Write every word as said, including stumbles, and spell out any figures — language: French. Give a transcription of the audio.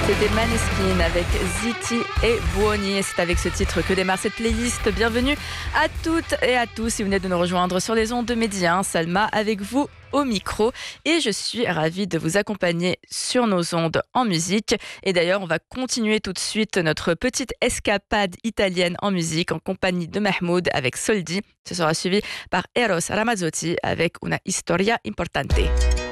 C'était Maneskin avec Ziti et Buoni et c'est avec ce titre que démarre cette playlist. Bienvenue à toutes et à tous si vous venez de nous rejoindre sur les ondes de Média. Salma avec vous au micro et je suis ravie de vous accompagner sur nos ondes en musique. Et d'ailleurs, on va continuer tout de suite notre petite escapade italienne en musique en compagnie de Mahmoud avec Soldi. Ce sera suivi par Eros Ramazzotti avec Una Storia Importante.